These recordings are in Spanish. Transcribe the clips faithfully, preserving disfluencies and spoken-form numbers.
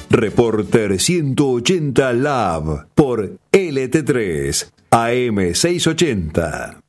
Reporter ciento ochenta Lab por L T tres A M seiscientos ochenta.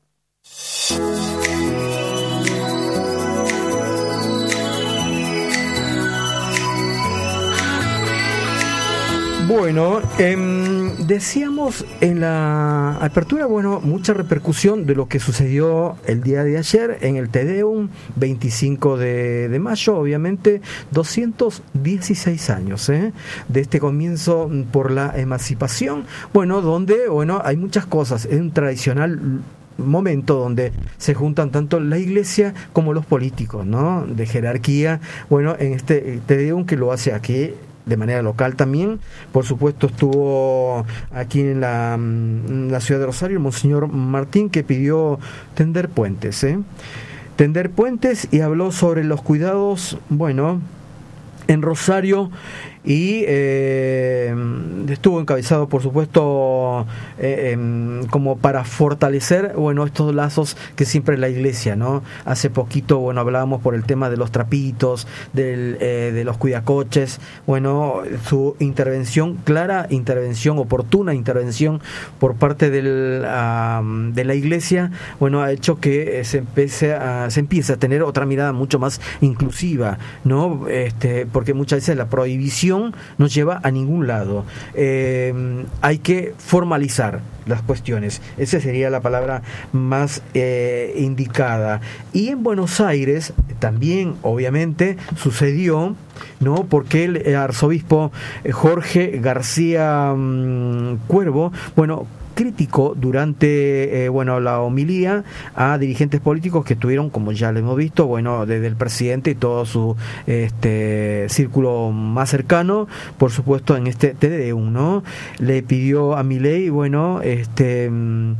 Bueno, eh, decíamos en la apertura, bueno, mucha repercusión de lo que sucedió el día de ayer en el Te Deum, veinticinco de, de mayo, obviamente, doscientos dieciséis años ¿eh? de este comienzo por la emancipación, bueno, donde, bueno, hay muchas cosas, es un tradicional momento donde se juntan tanto la iglesia como los políticos, ¿no? De jerarquía, bueno, en este Te Deum que lo hace aquí de manera local también. Por supuesto estuvo aquí en la, en la ciudad de Rosario el Monseñor Martín, que pidió tender puentes, ¿eh? Tender puentes y habló sobre los cuidados, bueno, en Rosario, y eh, estuvo encabezado, por supuesto, eh, eh, como para fortalecer, bueno, estos lazos que siempre la iglesia, ¿no? Hace poquito, bueno, hablábamos por el tema de los trapitos, del, eh, de los cuidacoches, bueno, su intervención, clara intervención, oportuna intervención por parte del, uh, de la iglesia, bueno, ha hecho que se empiece a, se empiece a tener otra mirada mucho más inclusiva, ¿no? Este, porque muchas veces la prohibición no lleva a ningún lado. Eh, hay que formalizar las cuestiones. Esa sería la palabra más eh, indicada. Y en Buenos Aires también, obviamente, sucedió, ¿no? Porque el arzobispo Jorge García um, Cuervo, bueno, criticó durante eh, bueno la homilía a dirigentes políticos que estuvieron, como ya lo hemos visto, bueno, desde el presidente y todo su este círculo más cercano, por supuesto, en este Te Deum, ¿no? Le pidió a Milei, bueno, este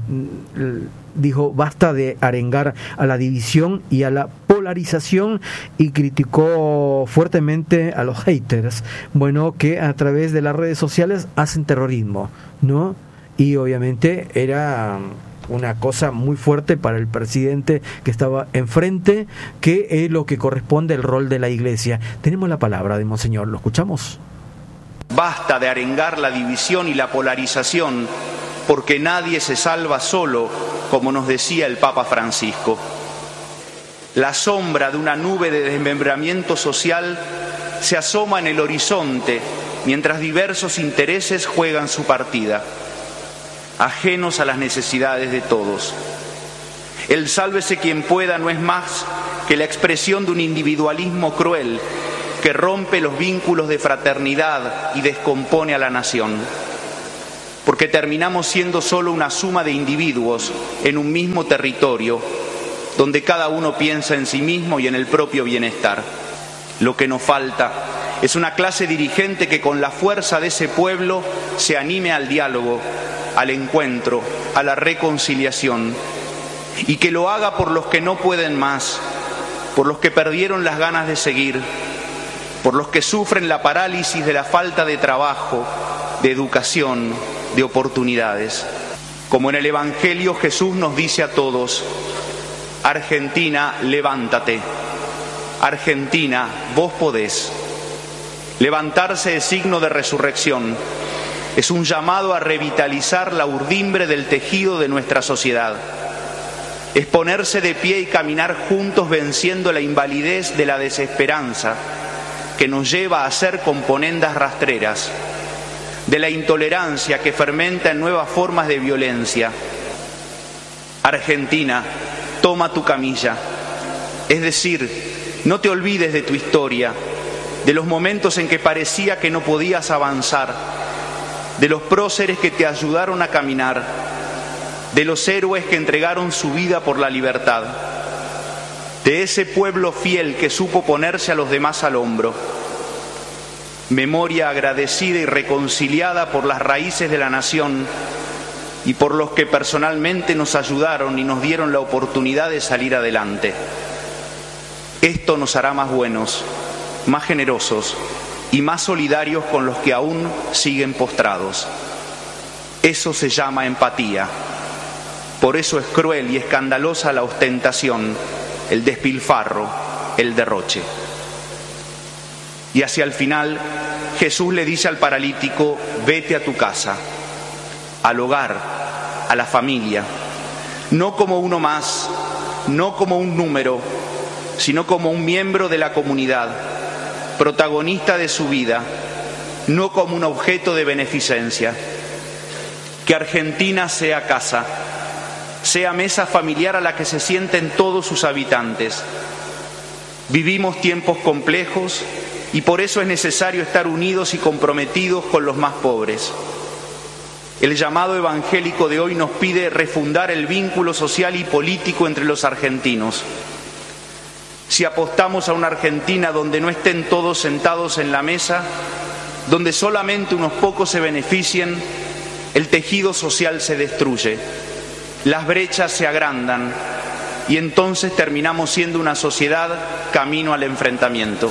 dijo basta de arengar a la división y a la polarización, y criticó fuertemente a los haters, bueno, que a través de las redes sociales hacen terrorismo, ¿no? Y obviamente era una cosa muy fuerte para el presidente que estaba enfrente, que es lo que corresponde al rol de la iglesia. Tenemos la palabra de Monseñor, ¿lo escuchamos? Basta de arengar la división y la polarización, porque nadie se salva solo, como nos decía el Papa Francisco. La sombra de una nube de desmembramiento social se asoma en el horizonte, mientras diversos intereses juegan su partida, ajenos a las necesidades de todos. El sálvese quien pueda no es más que la expresión de un individualismo cruel que rompe los vínculos de fraternidad y descompone a la nación, porque terminamos siendo solo una suma de individuos en un mismo territorio, donde cada uno piensa en sí mismo y en el propio bienestar. Lo que nos falta es una clase dirigente que con la fuerza de ese pueblo se anime al diálogo, al encuentro, a la reconciliación, y que lo haga por los que no pueden más, por los que perdieron las ganas de seguir, por los que sufren la parálisis de la falta de trabajo, de educación, de oportunidades. Como en el Evangelio, Jesús nos dice a todos: Argentina, levántate. Argentina, vos podés. Levantarse es signo de resurrección. Es un llamado a revitalizar la urdimbre del tejido de nuestra sociedad. Es ponerse de pie y caminar juntos venciendo la invalidez de la desesperanza que nos lleva a ser componendas rastreras, de la intolerancia que fermenta en nuevas formas de violencia. Argentina, toma tu camilla. Es decir, no te olvides de tu historia, de los momentos en que parecía que no podías avanzar, de los próceres que te ayudaron a caminar, de los héroes que entregaron su vida por la libertad, de ese pueblo fiel que supo ponerse a los demás al hombro. Memoria agradecida y reconciliada por las raíces de la nación y por los que personalmente nos ayudaron y nos dieron la oportunidad de salir adelante. Esto nos hará más buenos, más generosos y más solidarios con los que aún siguen postrados. Eso se llama empatía. Por eso es cruel y escandalosa la ostentación, el despilfarro, el derroche. Y hacia el final, Jesús le dice al paralítico: vete a tu casa, al hogar, a la familia, no como uno más, no como un número, sino como un miembro de la comunidad, protagonista de su vida, no como un objeto de beneficencia. Que Argentina sea casa, sea mesa familiar a la que se sienten todos sus habitantes. Vivimos tiempos complejos y por eso es necesario estar unidos y comprometidos con los más pobres. El llamado evangélico de hoy nos pide refundar el vínculo social y político entre los argentinos. Si apostamos a una Argentina donde no estén todos sentados en la mesa, donde solamente unos pocos se beneficien, el tejido social se destruye, las brechas se agrandan y entonces terminamos siendo una sociedad camino al enfrentamiento.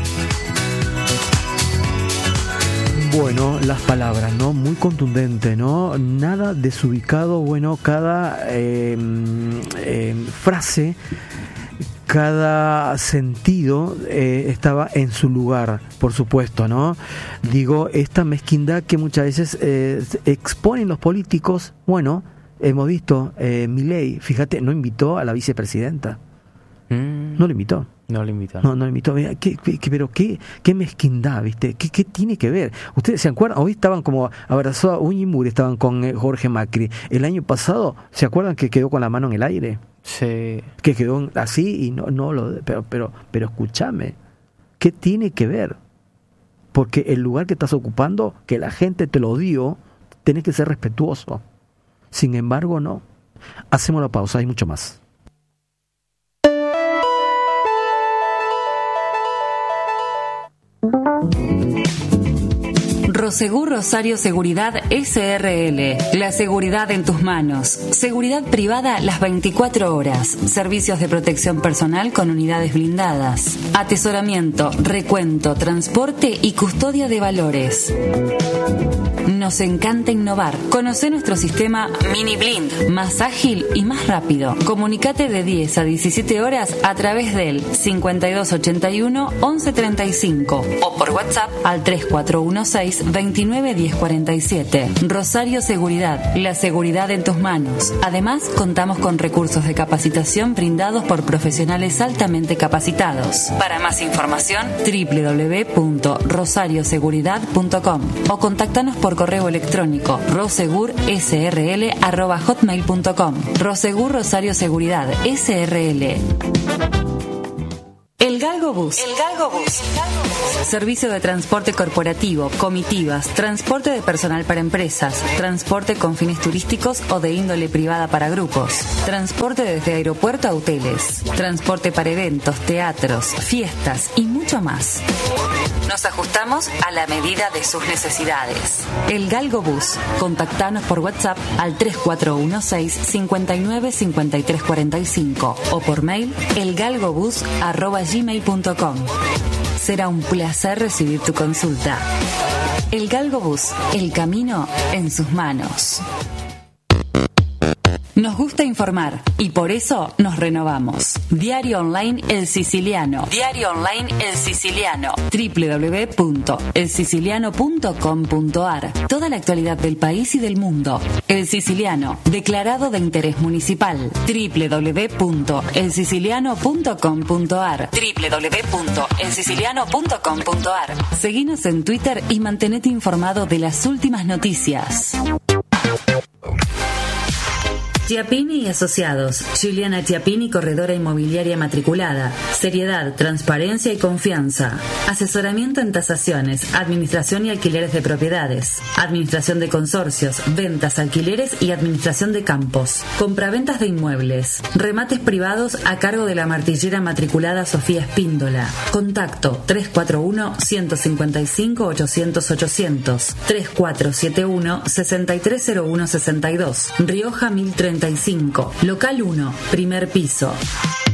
Bueno, las palabras, ¿no? Muy contundente, ¿no? Nada desubicado, bueno, cada eh, eh, frase, cada sentido eh, estaba en su lugar, por supuesto, ¿no? Digo, esta mezquindad que muchas veces eh, exponen los políticos, bueno, hemos visto, eh, Milei, fíjate, no invitó a la vicepresidenta. Mm. No lo invitó. No lo invitó. No, no lo invitó. Mira, ¿qué, qué, pero qué, qué mezquindad, ¿viste? ¿Qué, ¿Qué tiene que ver? ¿Ustedes se acuerdan? Hoy estaban como abrazados a Uñi Mur, estaban con eh, Jorge Macri. El año pasado, ¿se acuerdan que quedó con la mano en el aire? Sí. Que quedó así y no, no lo... Pero, pero, pero escúchame, ¿qué tiene que ver? Porque el lugar que estás ocupando, que la gente te lo dio, tenés que ser respetuoso. Sin embargo, no. Hacemos la pausa, hay mucho más. Prosegur Rosario Seguridad S R L. La seguridad en tus manos. Seguridad privada las veinticuatro horas. Servicios de protección personal con unidades blindadas. Atesoramiento, recuento, transporte y custodia de valores. Nos encanta innovar. Conoce nuestro sistema Mini Blind, más ágil y más rápido. Comunicate de diez a diecisiete horas a través del cincuenta y dos ochenta y uno once treinta y cinco o por WhatsApp al tres cuatro uno seis veintinueve diez cuarenta y siete. Rosario Seguridad, la seguridad en tus manos. Además, contamos con recursos de capacitación brindados por profesionales altamente capacitados. Para más información, doble u doble u doble u punto rosario seguridad punto com o contáctanos por correo electrónico rosegurSRL arroba hotmail punto com. Rosegur Rosario Seguridad S R L. El Galgo Bus. El Galgo Bus. Servicio de transporte corporativo, comitivas, transporte de personal para empresas, transporte con fines turísticos o de índole privada para grupos, transporte desde aeropuerto a hoteles, transporte para eventos, teatros, fiestas y mucho más. Nos ajustamos a la medida de sus necesidades. El Galgo Bus. Contactanos por WhatsApp al tres cuatro uno seis cincuenta y nueve cincuenta y tres cuarenta y cinco o por mail elgalgobus arroba gmail punto com. Será un placer recibir tu consulta. El Galgo Bus. El camino en sus manos. Nos gusta informar y por eso nos renovamos. Diario Online El Siciliano. Diario Online El Siciliano. doble u doble u doble u punto el siciliano punto com punto a r. Toda la actualidad del país y del mundo. El Siciliano, declarado de interés municipal. doble u doble u doble u punto el siciliano punto com punto a r. doble u doble u doble u punto el siciliano punto com punto a r. Seguinos en Twitter y mantenete informado de las últimas noticias. Chiappini y Asociados. Juliana Chiappini, corredora inmobiliaria matriculada. Seriedad, transparencia y confianza. Asesoramiento en tasaciones, administración y alquileres de propiedades. Administración de consorcios, ventas, alquileres y administración de campos. Compraventas de inmuebles. Remates privados a cargo de la martillera matriculada Sofía Espíndola. Contacto tres cuatro uno uno cinco cinco ochocientos ochocientos. tres cuatro siete uno seis tres cero uno seis dos. Rioja mil treinta y cinco. Local uno, primer piso.